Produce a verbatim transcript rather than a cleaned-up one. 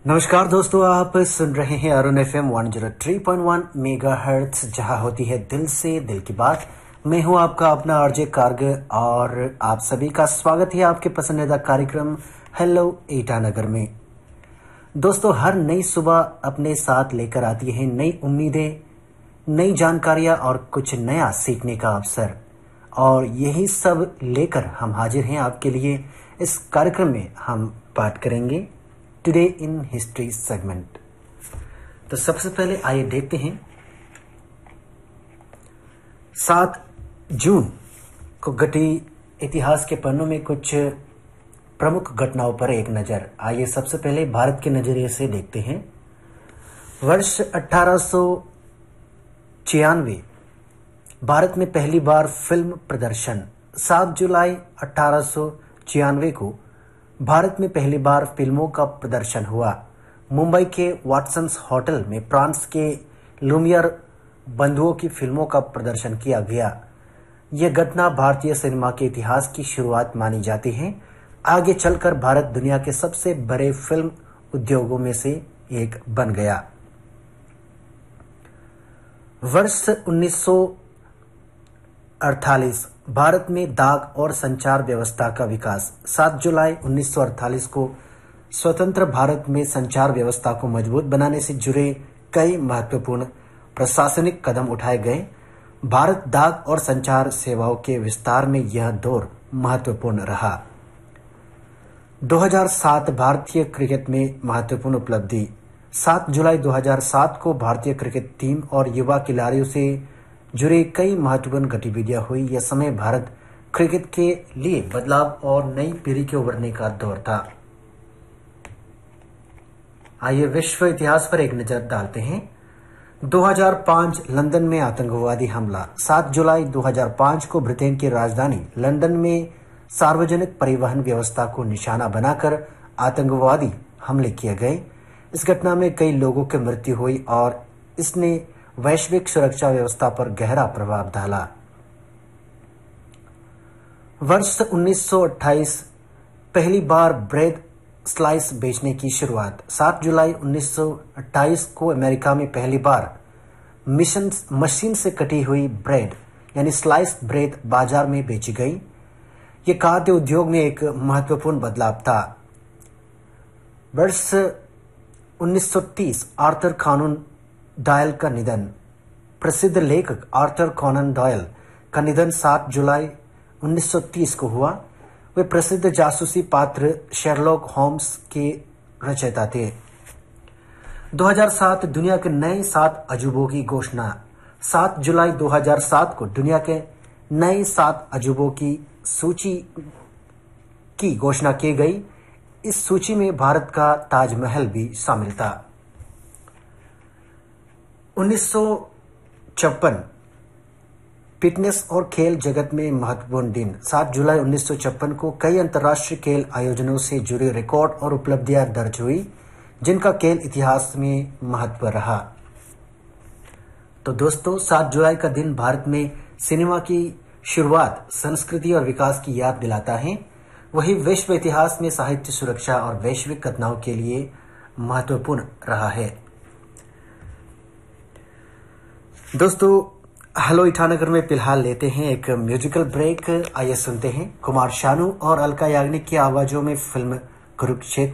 नमस्कार दोस्तों, आप सुन रहे हैं Arun F M one zero three point one mega hertz, जहाँ होती है दिल से दिल की बात। मैं हूं आपका अपना आरजे कार्ग और आप सभी का स्वागत है आपके पसंदीदा कार्यक्रम हेलो ईटानगर में। दोस्तों, हर नई सुबह अपने साथ लेकर आती है नई उम्मीदें, नई जानकारियां और कुछ नया सीखने का अवसर, और यही सब लेकर हम हाजिर हैं आपके लिए। इस कार्यक्रम में हम बात करेंगे टुडे इन हिस्ट्री सेगमेंट। तो सबसे पहले आइए देखते हैं सात जून को घटी इतिहास के पन्नों में कुछ प्रमुख घटनाओं पर एक नजर। आइए सबसे पहले भारत के नजरिए से देखते हैं। वर्ष अठारह सौ छियानवे भारत में पहली बार फिल्म प्रदर्शन। सात जुलाई अठारह सौ छियानवे को भारत में पहली बार फिल्मों का प्रदर्शन हुआ। मुंबई के वाटसन्स होटल में फ्रांस के लुमियर बंधुओं की फिल्मों का प्रदर्शन किया गया। यह घटना भारतीय सिनेमा के इतिहास की शुरुआत मानी जाती है। आगे चलकर भारत दुनिया के सबसे बड़े फिल्म उद्योगों में से एक बन गया। वर्ष उन्नीस सौ अड़तालीस भारत में डाक और संचार व्यवस्था का विकास। सात जुलाई उन्नीस सौ अड़तालीस को स्वतंत्र भारत में संचार व्यवस्था को मजबूत बनाने से जुड़े कई महत्वपूर्ण प्रशासनिक कदम उठाए गए। भारत डाक और संचार सेवाओं के विस्तार में यह दौर महत्वपूर्ण रहा। दो हज़ार सात भारतीय क्रिकेट में महत्वपूर्ण उपलब्धि। सात जुलाई दो हज़ार सात को भारतीय क्रिकेट टीम और युवा खिलाड़ियों से जुड़े कई महत्वपूर्ण गतिविधियां हुई। यह समय भारत क्रिकेट के लिए बदलाव और नई पीढ़ी के उभरने का दौर था। आइए विश्व इतिहास पर एक नजर डालते हैं। दो हज़ार पाँच लंदन में आतंकवादी हमला। सात जुलाई दो हज़ार पाँच को ब्रिटेन की राजधानी लंदन में सार्वजनिक परिवहन व्यवस्था को निशाना बनाकर आतंकवादी हमले किए गए। इस घटना में कई लोगों की मृत्यु हुई और इसने वैश्विक सुरक्षा व्यवस्था पर गहरा प्रभाव डाला। वर्ष उन्नीस सौ अट्ठाईस पहली बार ब्रेड स्लाइस बेचने की शुरुआत। सात जुलाई उन्नीस सौ अट्ठाईस को अमेरिका में पहली बार मिशन मशीन से कटी हुई ब्रेड यानी स्लाइस ब्रेड बाजार में बेची गई। यह खाद्य उद्योग में एक महत्वपूर्ण बदलाव था। वर्ष उन्नीस सौ तीस आर्थर कॉनन डॉयल का निधन। प्रसिद्ध लेखक आर्थर कॉनन डॉयल का निधन सात जुलाई उन्नीस सौ तीस को हुआ। वे प्रसिद्ध जासूसी पात्र शेरलॉक होम्स के रचयिता थे। दो हज़ार सात दुनिया के नए सात अजूबों की घोषणा। सात जुलाई दो हज़ार सात को दुनिया के नए सात अजूबों की सूची की घोषणा की गई। इस सूची में भारत का ताजमहल भी शामिल था। उन्नीस सौ छप्पन फिटनेस और खेल जगत में महत्वपूर्ण दिन। सात जुलाई उन्नीस सौ छप्पन को कई अंतर्राष्ट्रीय खेल आयोजनों से जुड़े रिकॉर्ड और उपलब्धियां दर्ज हुई, जिनका खेल इतिहास में महत्व रहा। तो दोस्तों, सात जुलाई का दिन भारत में सिनेमा की शुरुआत, संस्कृति और विकास की याद दिलाता है। वही विश्व इतिहास में साहित्य, सुरक्षा और वैश्विक घटनाओं के लिए महत्वपूर्ण रहा है। दोस्तों, हेलो ईटानगर में फिलहाल लेते हैं एक म्यूजिकल ब्रेक। आइए सुनते हैं कुमार शानू और अलका याग्निक की आवाजों में फिल्म कुरुक्षेत्र